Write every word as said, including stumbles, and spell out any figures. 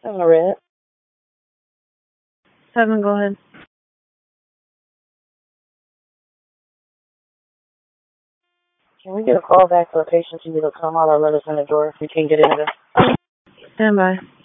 Seven, red. Seven, go ahead. Can we get a call back for a patient to either come out or let us in the door if we can't get in there? Stand by.